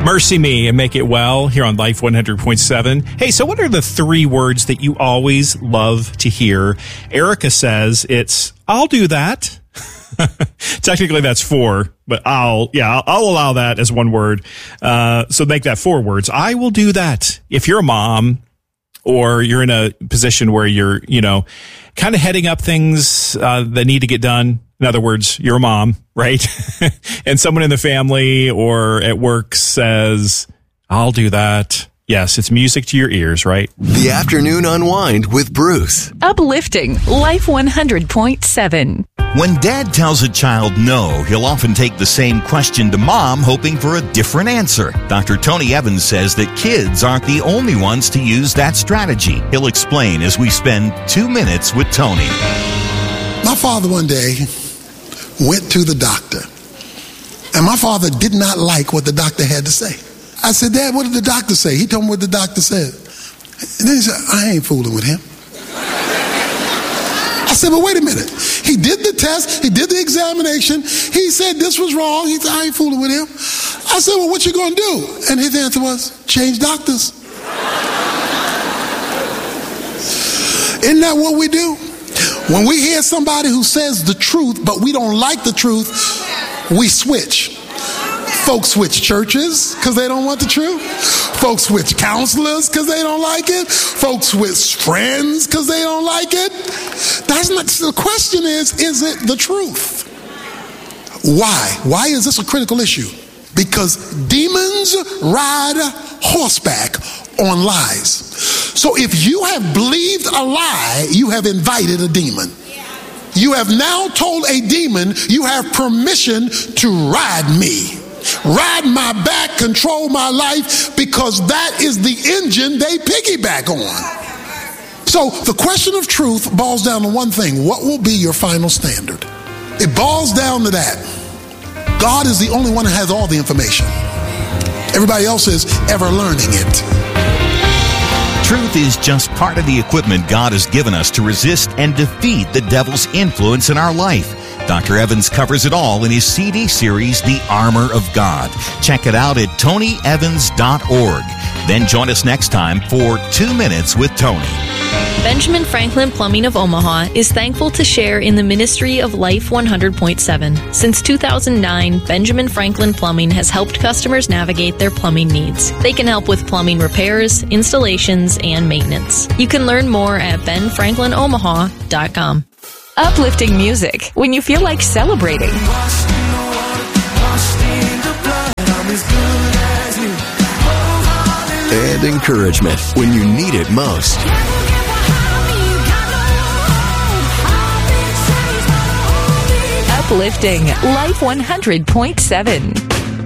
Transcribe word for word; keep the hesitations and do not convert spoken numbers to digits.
Mercy Me and Make It Well here on Life one hundred point seven. Hey, so what are the three words that you always love to hear? Erica says it's, I'll do that. Technically that's four, but I'll, yeah, I'll, I'll allow that as one word. Uh, so make that four words. I will do that. If you're a mom or you're in a position where you're, you know, kind of heading up things, uh, that need to get done. In other words, you're a mom, right? And someone in the family or at work says, I'll do that. Yes, it's music to your ears, right? The Afternoon Unwind with Bruce. Uplifting Life one hundred point seven. When dad tells a child no, he'll often take the same question to mom, hoping for a different answer. Doctor Tony Evans says that kids aren't the only ones to use that strategy. He'll explain as we spend two minutes with Tony. My father one day went to the doctor, and my father did not like what the doctor had to say. I said, Dad, what did the doctor say? He told me what the doctor said. And then he said, I ain't fooling with him. I said, but wait a minute. He did the test. He did the examination. He said this was wrong. He said, I ain't fooling with him. I said, well, what you going to do? And his answer was, change doctors. Isn't that what we do? When we hear somebody who says the truth, but we don't like the truth, we switch. Folks switch churches because they don't want the truth. Folks switch counselors because they don't like it. Folks switch friends because they don't like it. That's not, the question is, is it the truth? Why? Why is this a critical issue? Because demons ride horseback on lies. So if you have believed a lie, you have invited a demon. You have now told a demon you have permission to ride me. Ride my back, control my life, because that is the engine they piggyback on. So the question of truth boils down to one thing. What will be your final standard? It boils down to that. God is the only one that has all the information. Everybody else is ever learning it. Truth is just part of the equipment God has given us to resist and defeat the devil's influence in our life. Doctor Evans covers it all in his C D series, The Armor of God. Check it out at tony evans dot org. Then join us next time for Two Minutes with Tony. Benjamin Franklin Plumbing of Omaha is thankful to share in the ministry of Life one hundred point seven. Since two thousand nine, Benjamin Franklin Plumbing has helped customers navigate their plumbing needs. They can help with plumbing repairs, installations, and maintenance. You can learn more at ben franklin omaha dot com. Uplifting music when you feel like celebrating. And encouragement when you need it most. Uplifting Life one hundred point seven.